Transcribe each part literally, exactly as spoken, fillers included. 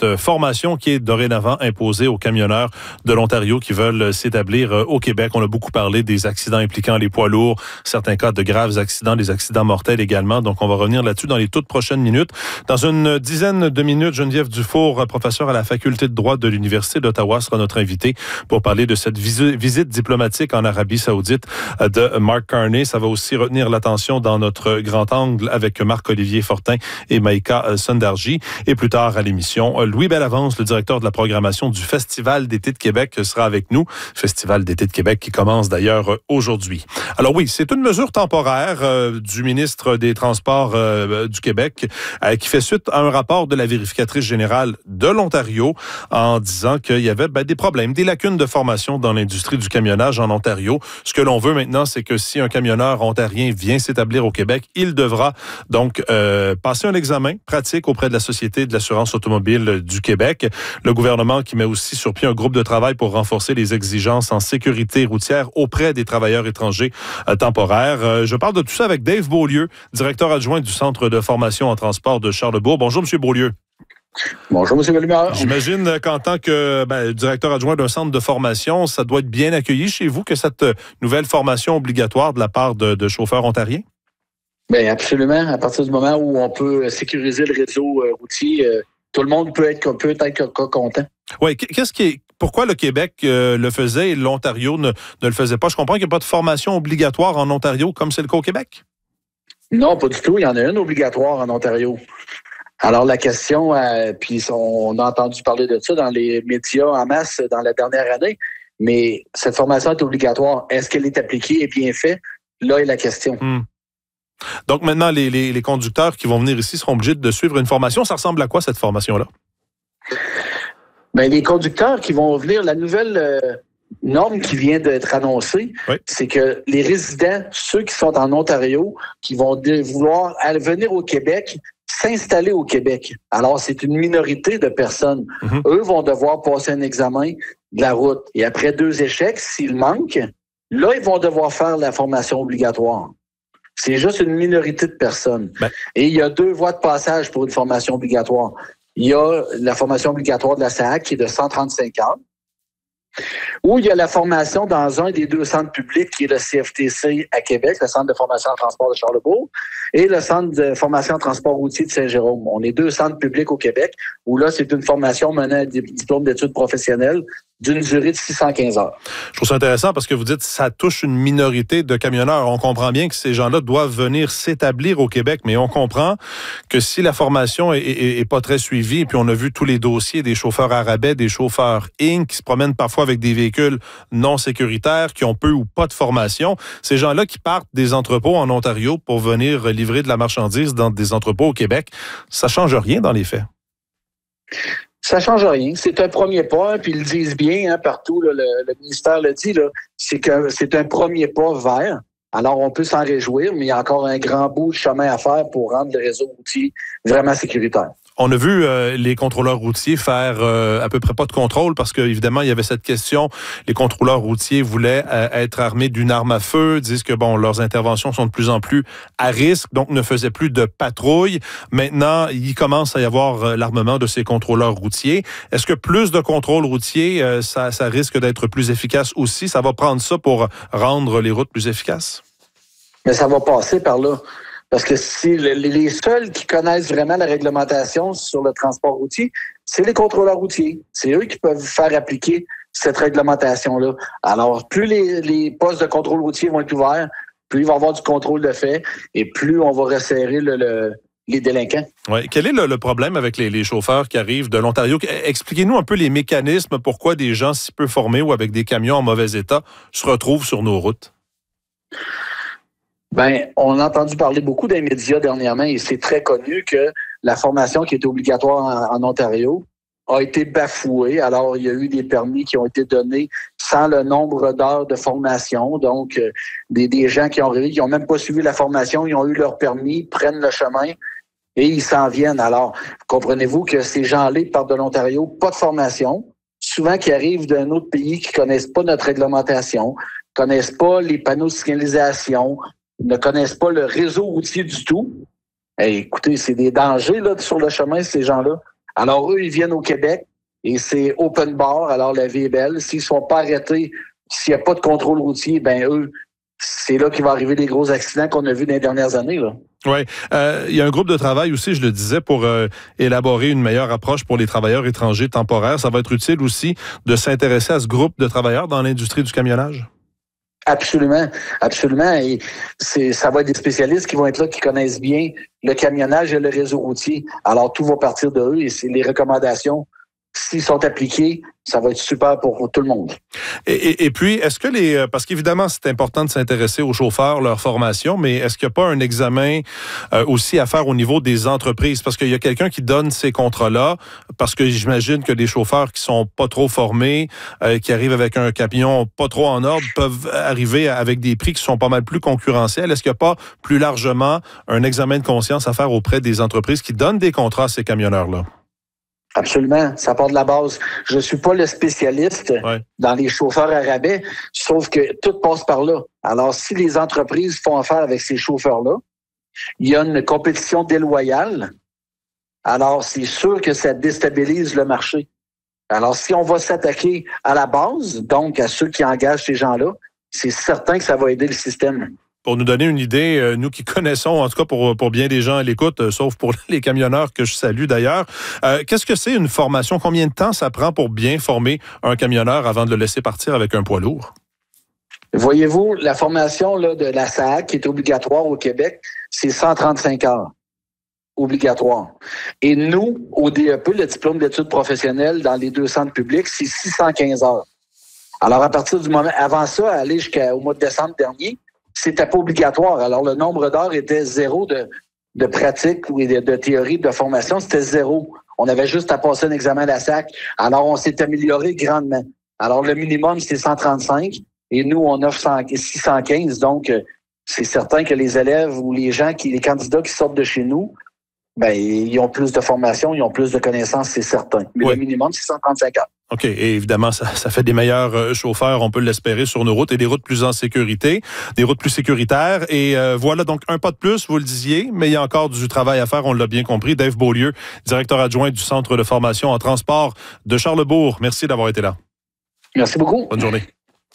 cette formation qui est dorénavant imposée aux camionneurs de l'Ontario qui veulent s'établir au Québec. On a beaucoup parlé des accidents impliquant les poids lourds, certains cas de graves accidents, des accidents mortels également. Donc, on va revenir là-dessus dans les toutes prochaines minutes. Dans une dizaine de minutes, Geneviève Dufour, professeure à la Faculté de droit de l'Université d'Ottawa, sera notre invitée pour parler de cette vis- visite diplomatique en Arabie Saoudite de Mark Carney. Ça va aussi retenir l'attention dans notre grand angle avec Marc-Olivier Fortin et Maïka Sundarji. Et plus tard à l'émission, Louis Bellavance, le directeur de la programmation du Festival d'été de Québec, sera avec nous. Festival d'été de Québec qui commence d'ailleurs aujourd'hui. Alors oui, c'est une mesure temporaire euh, du ministre des Transports euh, du Québec euh, qui fait suite à un rapport de la vérificatrice générale de l'Ontario en disant qu'il y avait ben, des problèmes, des lacunes de formation dans l'industrie du camionnage en Ontario. Ce que l'on veut maintenant, c'est que si un camionneur ontarien vient s'établir au Québec, il devra donc euh, passer un examen pratique auprès de la Société de l'assurance automobile du Québec. Le gouvernement qui met aussi sur pied un groupe de travail pour renforcer les exigences en sécurité routière auprès des travailleurs étrangers euh, temporaires. Euh, je parle de tout ça avec Dave Beaulieu, directeur adjoint du Centre de formation en transport de Charlesbourg. Bonjour, M. Beaulieu. Bonjour, M. Bellemare. J'imagine qu'en tant que ben, directeur adjoint d'un centre de formation, ça doit être bien accueilli chez vous que cette nouvelle formation obligatoire de la part de, de chauffeurs ontariens? Bien, absolument. À partir du moment où on peut sécuriser le réseau euh, routier, euh, tout le monde peut être, peut être content. Oui, qu'est-ce qui est... Pourquoi le Québec euh, le faisait et l'Ontario ne, ne le faisait pas? Je comprends qu'il n'y a pas de formation obligatoire en Ontario comme c'est le cas au Québec? Non, pas du tout. Il y en a une obligatoire en Ontario. Alors, la question, euh, puis on a entendu parler de ça dans les médias en masse dans la dernière année, mais cette formation est obligatoire. Est-ce qu'elle est appliquée et bien faite? Là est la question. Hmm. Donc maintenant, les, les, les conducteurs qui vont venir ici seront obligés de suivre une formation. Ça ressemble à quoi, cette formation-là? Bien, les conducteurs qui vont venir, la nouvelle euh, norme qui vient d'être annoncée, oui. C'est que les résidents, ceux qui sont en Ontario, qui vont de, vouloir aller, venir au Québec, s'installer au Québec. Alors, c'est une minorité de personnes. Mm-hmm. Eux vont devoir passer un examen de la route. Et après deux échecs, s'ils manquent, là, ils vont devoir faire la formation obligatoire. C'est juste une minorité de personnes. Ben. Et il y a deux voies de passage pour une formation obligatoire. Il y a la formation obligatoire de la S A A C qui est de cent trente-cinq heures. Ou il y a la formation dans un des deux centres publics qui est le C F T C à Québec, le Centre de formation en transport de Charlesbourg, et le Centre de formation en transport routier de Saint-Jérôme. On est deux centres publics au Québec où là, c'est une formation menant à un diplôme d'études professionnelles d'une durée de six cent quinze heures. Je trouve ça intéressant parce que vous dites que ça touche une minorité de camionneurs. On comprend bien que ces gens-là doivent venir s'établir au Québec, mais on comprend que si la formation est, est, est pas très suivie, et puis on a vu tous les dossiers des chauffeurs à rabais, des chauffeurs Inc qui se promènent parfois avec des véhicules non sécuritaires, qui ont peu ou pas de formation, ces gens-là qui partent des entrepôts en Ontario pour venir livrer de la marchandise dans des entrepôts au Québec, ça change rien dans les faits. Ça change rien. C'est un premier pas, puis ils le disent bien hein, partout. Là, le, le ministère le dit, là, c'est que c'est un premier pas vers. Alors, on peut s'en réjouir, mais il y a encore un grand bout de chemin à faire pour rendre le réseau routier vraiment sécuritaire. On a vu euh, les contrôleurs routiers faire euh, à peu près pas de contrôle parce qu'évidemment, il y avait cette question. Les contrôleurs routiers voulaient euh, être armés d'une arme à feu, disent que bon, leurs interventions sont de plus en plus à risque, donc ne faisaient plus de patrouille. Maintenant, il commence à y avoir euh, l'armement de ces contrôleurs routiers. Est-ce que plus de contrôles routiers, euh, ça, ça risque d'être plus efficace aussi? Ça va prendre ça pour rendre les routes plus efficaces? Mais ça va passer par là. Parce que si les seuls qui connaissent vraiment la réglementation sur le transport routier, c'est les contrôleurs routiers. C'est eux qui peuvent faire appliquer cette réglementation-là. Alors, plus les, les postes de contrôle routier vont être ouverts, plus il va y avoir du contrôle de fait et plus on va resserrer le, le, les délinquants. Ouais. Quel est le, le problème avec les, les chauffeurs qui arrivent de l'Ontario? Expliquez-nous un peu les mécanismes, pourquoi des gens si peu formés ou avec des camions en mauvais état se retrouvent sur nos routes. Ben, on a entendu parler beaucoup des médias dernièrement et c'est très connu que la formation qui était obligatoire en, en Ontario a été bafouée. Alors, il y a eu des permis qui ont été donnés sans le nombre d'heures de formation. Donc, euh, des, des gens qui ont qui ont même pas suivi la formation, ils ont eu leur permis, prennent le chemin et ils s'en viennent. Alors, comprenez-vous que ces gens-là partent de l'Ontario, pas de formation, souvent qui arrivent d'un autre pays qui connaissent pas notre réglementation, connaissent pas les panneaux de signalisation, ne connaissent pas le réseau routier du tout. Hey, écoutez, c'est des dangers là, sur le chemin, ces gens-là. Alors, eux, ils viennent au Québec et c'est open bar. Alors, la vie est belle. S'ils ne sont pas arrêtés, s'il n'y a pas de contrôle routier, ben eux, c'est là qu'il va arriver des gros accidents qu'on a vus dans les dernières années, là. Oui. Euh, il y a un groupe de travail aussi, je le disais, pour euh, élaborer une meilleure approche pour les travailleurs étrangers temporaires. Ça va être utile aussi de s'intéresser à ce groupe de travailleurs dans l'industrie du camionnage? Absolument, absolument. Et c'est, ça va être des spécialistes qui vont être là, qui connaissent bien le camionnage et le réseau routier. Alors, tout va partir de eux et c'est les recommandations. S'ils sont appliqués, ça va être super pour tout le monde. Et, et, et puis, est-ce que les... Parce qu'évidemment, c'est important de s'intéresser aux chauffeurs, leur formation, mais est-ce qu'il n'y a pas un examen euh, aussi à faire au niveau des entreprises? Parce qu'il y a quelqu'un qui donne ces contrats-là, parce que j'imagine que des chauffeurs qui sont pas trop formés, euh, qui arrivent avec un camion pas trop en ordre, peuvent arriver avec des prix qui sont pas mal plus concurrentiels. Est-ce qu'il n'y a pas plus largement un examen de conscience à faire auprès des entreprises qui donnent des contrats à ces camionneurs-là? Absolument, ça part de la base. Je suis pas le spécialiste ouais. dans les chauffeurs à rabais, sauf que tout passe par là. Alors, si les entreprises font affaire avec ces chauffeurs-là, il y a une compétition déloyale. Alors, c'est sûr que ça déstabilise le marché. Alors, si on va s'attaquer à la base, donc à ceux qui engagent ces gens-là, c'est certain que ça va aider le système. Pour nous donner une idée, euh, nous qui connaissons, en tout cas pour, pour bien des gens à l'écoute, euh, sauf pour les camionneurs que je salue d'ailleurs, euh, qu'est-ce que c'est une formation? Combien de temps ça prend pour bien former un camionneur avant de le laisser partir avec un poids lourd? Voyez-vous, la formation là, de la S A A C qui est obligatoire au Québec, c'est cent trente-cinq heures. Obligatoire. Et nous, au D E P, le diplôme d'études professionnelles dans les deux centres publics, c'est six cent quinze heures. Alors, à partir du moment, avant ça, aller jusqu'au mois de décembre dernier, c'était pas obligatoire. Alors, le nombre d'heures était zéro de, de pratique ou de, de théorie, de formation, c'était zéro. On avait juste à passer un examen de la S A C. Alors, on s'est amélioré grandement. Alors, le minimum, c'était cent trente-cinq et nous, on offre six cent quinze. Donc, c'est certain que les élèves ou les gens, qui, les candidats qui sortent de chez nous, ben, ils ont plus de formation, ils ont plus de connaissances, c'est certain. Mais oui. Le minimum, c'est cent trente-cinq heures. OK. Et évidemment, ça, ça fait des meilleurs chauffeurs, on peut l'espérer, sur nos routes et des routes plus en sécurité, des routes plus sécuritaires. Et euh, voilà, donc un pas de plus, vous le disiez, mais il y a encore du travail à faire, on l'a bien compris. Dave Beaulieu, directeur adjoint du Centre de formation en transport de Charlesbourg. Merci d'avoir été là. Merci beaucoup. Bonne journée.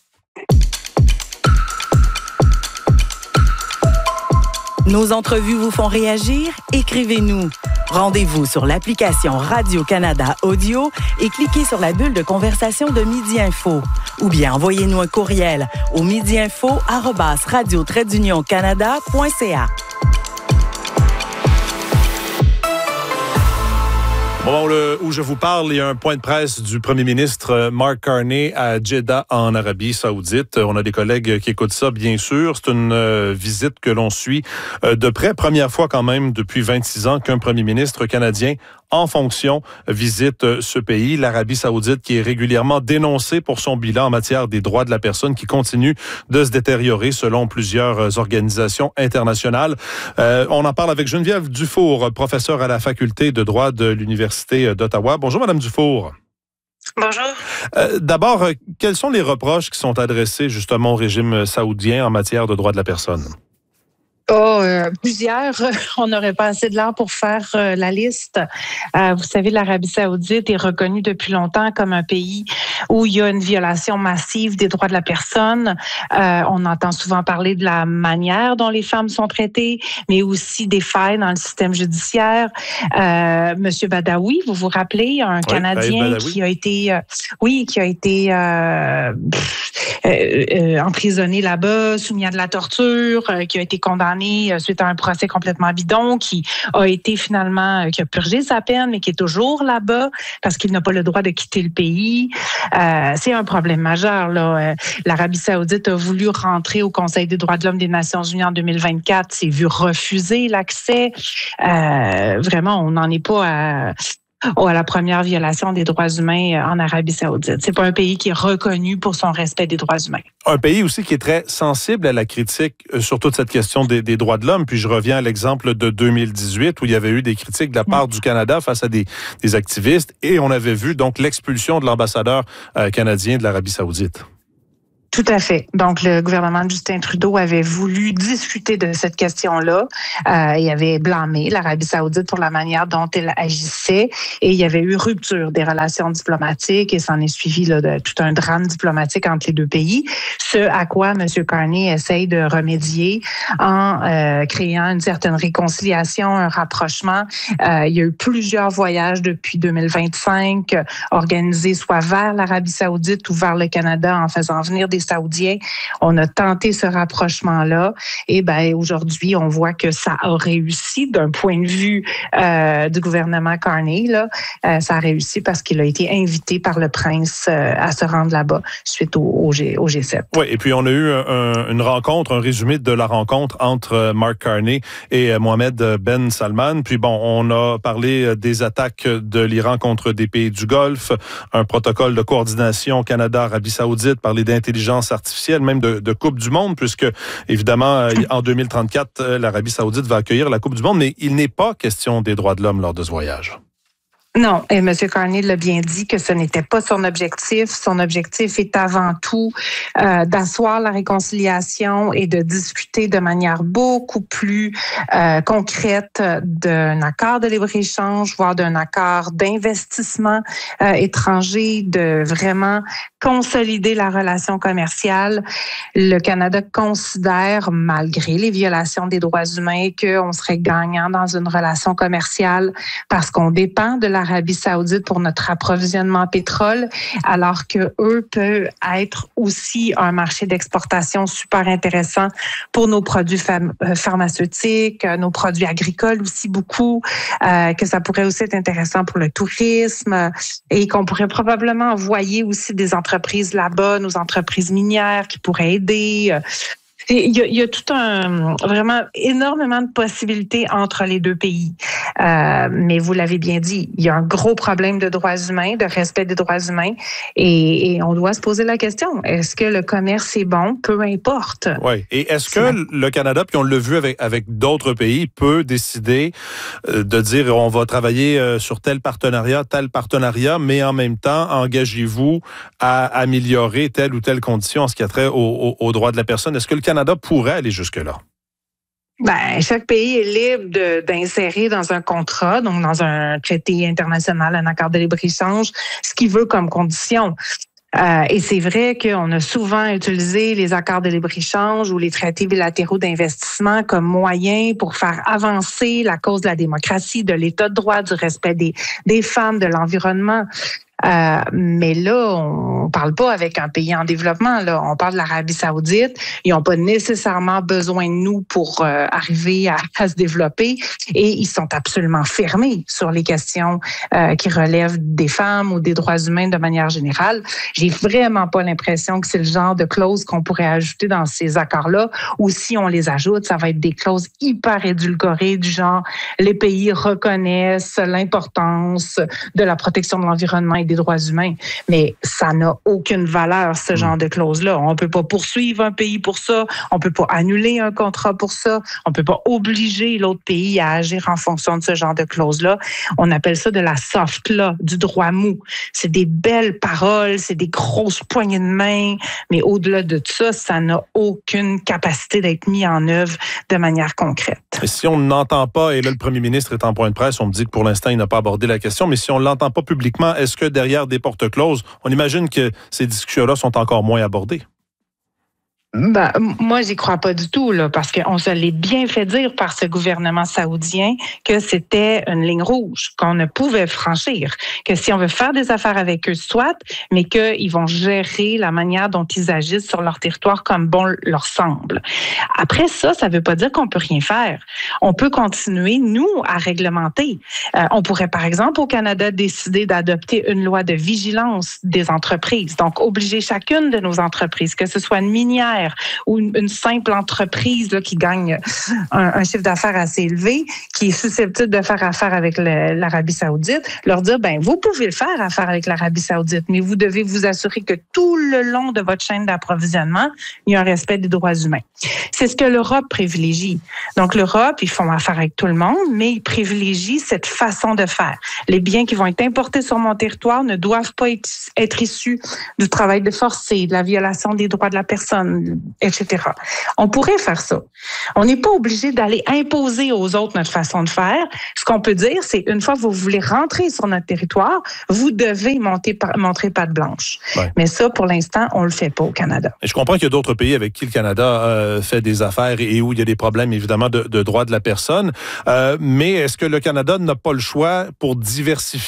Nos entrevues vous font réagir? Écrivez-nous. Rendez-vous sur l'application Radio-Canada Audio et cliquez sur la bulle de conversation de Midi Info. Ou bien envoyez-nous un courriel au midiinfo arobase radio trait d'union canada point c a. Au moment où je vous parle, il y a un point de presse du premier ministre Mark Carney à Jeddah, en Arabie Saoudite. On a des collègues qui écoutent ça, bien sûr. C'est une euh, visite que l'on suit euh, de près. Première fois quand même depuis vingt-six ans qu'un premier ministre canadien en fonction visite euh, ce pays, l'Arabie Saoudite, qui est régulièrement dénoncée pour son bilan en matière des droits de la personne, qui continue de se détériorer selon plusieurs organisations internationales. Euh, on en parle avec Geneviève Dufour, professeure à la faculté de droit de l'Université d'Ottawa. Bonjour, Madame Dufour. Bonjour. Euh, d'abord, euh, quels sont les reproches qui sont adressés justement au régime saoudien en matière de droits de la personne? Oh, euh, plusieurs. On n'aurait pas assez de l'heure pour faire euh, la liste. Euh, vous savez, l'Arabie Saoudite est reconnue depuis longtemps comme un pays où il y a une violation massive des droits de la personne. Euh, on entend souvent parler de la manière dont les femmes sont traitées, mais aussi des failles dans le système judiciaire. Euh, Monsieur Badawi, vous vous rappelez, un oui, Canadien qui a été, euh, oui, qui a été euh, pff, euh, euh, emprisonné là-bas, soumis à de la torture, euh, qui a été condamné suite à un procès complètement bidon, qui a été finalement, qui a purgé sa peine, mais qui est toujours là-bas parce qu'il n'a pas le droit de quitter le pays. Euh, c'est un problème majeur, là. L'Arabie Saoudite a voulu rentrer au Conseil des droits de l'homme des Nations unies en deux mille vingt-quatre, s'est vu refuser l'accès. Euh, vraiment, on n'en est pas à... Oh, à la première violation des droits humains en Arabie Saoudite. C'est pas un pays qui est reconnu pour son respect des droits humains. Un pays aussi qui est très sensible à la critique sur toute cette question des, des droits de l'homme. Puis je reviens à l'exemple de deux mille dix-huit où il y avait eu des critiques de la part mmh. du Canada face à des, des activistes et on avait vu donc l'expulsion de l'ambassadeur euh, canadien de l'Arabie Saoudite. Tout à fait. Donc, le gouvernement de Justin Trudeau avait voulu discuter de cette question-là. Euh, il avait blâmé l'Arabie saoudite pour la manière dont elle agissait et il y avait eu rupture des relations diplomatiques et s'en est suivi là, de, tout un drame diplomatique entre les deux pays. Ce à quoi M. Carney essaye de remédier en euh, créant une certaine réconciliation, un rapprochement. Euh, il y a eu plusieurs voyages depuis deux mille vingt-cinq euh, organisés soit vers l'Arabie saoudite ou vers le Canada en faisant venir des Saoudiens. On a tenté ce rapprochement-là et ben aujourd'hui, on voit que ça a réussi d'un point de vue euh, du gouvernement Carney. Là, euh, ça a réussi parce qu'il a été invité par le prince euh, à se rendre là-bas suite au, au, G, au G sept. Oui, et puis on a eu un, une rencontre, un résumé de la rencontre entre Mark Carney et Mohamed Ben Salman. Puis bon, on a parlé des attaques de l'Iran contre des pays du Golfe, un protocole de coordination Canada-Arabie saoudite, parler d'intelligence artificielle, même de, de Coupe du Monde, puisque, évidemment, en deux mille trente-quatre, l'Arabie saoudite va accueillir la Coupe du Monde, mais il n'est pas question des droits de l'homme lors de ce voyage. Non, et M. Carney l'a bien dit que ce n'était pas son objectif. Son objectif est avant tout euh, d'asseoir la réconciliation et de discuter de manière beaucoup plus euh, concrète d'un accord de libre-échange, voire d'un accord d'investissement euh, étranger, de vraiment consolider la relation commerciale. Le Canada considère, malgré les violations des droits humains, qu'on serait gagnant dans une relation commerciale parce qu'on dépend de la l'Arabie saoudite pour notre approvisionnement en pétrole, alors que eux peuvent être aussi un marché d'exportation super intéressant pour nos produits pharm- pharmaceutiques, nos produits agricoles aussi beaucoup, euh, que ça pourrait aussi être intéressant pour le tourisme et qu'on pourrait probablement envoyer aussi des entreprises là-bas, nos entreprises minières qui pourraient aider. Il y, a, il y a tout un, vraiment énormément de possibilités entre les deux pays. Euh, mais vous l'avez bien dit, il y a un gros problème de droits humains, de respect des droits humains, et, et on doit se poser la question, est-ce que le commerce est bon? Peu importe. Oui. Et est-ce que le Canada, puis on l'a vu avec, avec d'autres pays, peut décider de dire on va travailler sur tel partenariat, tel partenariat, mais en même temps, engagez-vous à améliorer telle ou telle condition en ce qui a trait aux au, au droits de la personne? Est-ce que le Canada pourrait aller jusque-là? Ben, chaque pays est libre de, d'insérer dans un contrat, donc dans un traité international, un accord de libre-échange, ce qu'il veut comme condition. Euh, et c'est vrai qu'on a souvent utilisé les accords de libre-échange ou les traités bilatéraux d'investissement comme moyen pour faire avancer la cause de la démocratie, de l'état de droit, du respect des, des femmes, de l'environnement. Euh, mais là, on parle pas avec un pays en développement. Là, on parle de l'Arabie saoudite. Ils n'ont pas nécessairement besoin de nous pour euh, arriver à, à se développer. Et ils sont absolument fermés sur les questions euh, qui relèvent des femmes ou des droits humains de manière générale. J'ai vraiment pas l'impression que c'est le genre de clauses qu'on pourrait ajouter dans ces accords-là. Ou si on les ajoute, ça va être des clauses hyper édulcorées du genre les pays reconnaissent l'importance de la protection de l'environnement et des droits humains, mais ça n'a aucune valeur, ce genre de clause-là. On ne peut pas poursuivre un pays pour ça, on ne peut pas annuler un contrat pour ça, on ne peut pas obliger l'autre pays à agir en fonction de ce genre de clause-là. On appelle ça de la soft law, du droit mou. C'est des belles paroles, c'est des grosses poignées de main, mais au-delà de ça, ça n'a aucune capacité d'être mis en œuvre de manière concrète. Et si on n'entend pas, et là le premier ministre est en point de presse, on me dit que pour l'instant il n'a pas abordé la question, mais si on ne l'entend pas publiquement, est-ce que derrière des portes closes, on imagine que ces discussions-là sont encore moins abordées? Ben, moi, j'y crois pas du tout, là, parce qu'on se l'est bien fait dire par ce gouvernement saoudien que c'était une ligne rouge, qu'on ne pouvait franchir, que si on veut faire des affaires avec eux, soit, mais qu'ils vont gérer la manière dont ils agissent sur leur territoire comme bon leur semble. Après ça, ça veut pas dire qu'on peut rien faire. On peut continuer, nous, à réglementer. Euh, on pourrait, par exemple, au Canada, décider d'adopter une loi de vigilance des entreprises, donc obliger chacune de nos entreprises, que ce soit une minière, millionnaire ou une, une simple entreprise là, qui gagne un, un chiffre d'affaires assez élevé, qui est susceptible de faire affaire avec le, l'Arabie Saoudite, leur dire, ben vous pouvez le faire affaire avec l'Arabie Saoudite, mais vous devez vous assurer que tout le long de votre chaîne d'approvisionnement, il y a un respect des droits humains. C'est ce que l'Europe privilégie. Donc l'Europe, ils font affaire avec tout le monde, mais ils privilégient cette façon de faire. Les biens qui vont être importés sur mon territoire ne doivent pas être, être issus du travail de forcé, de la violation des droits de la personne, et cetera. On pourrait faire ça. On n'est pas obligé d'aller imposer aux autres notre façon de faire. Ce qu'on peut dire, c'est une fois que vous voulez rentrer sur notre territoire, vous devez monter, montrer patte blanche. Ouais. Mais ça, pour l'instant, on le fait pas au Canada. Et je comprends qu'il y a d'autres pays avec qui le Canada euh, fait des affaires et où il y a des problèmes, évidemment, de, de droits de la personne. Euh, mais est-ce que le Canada n'a pas le choix pour diversifier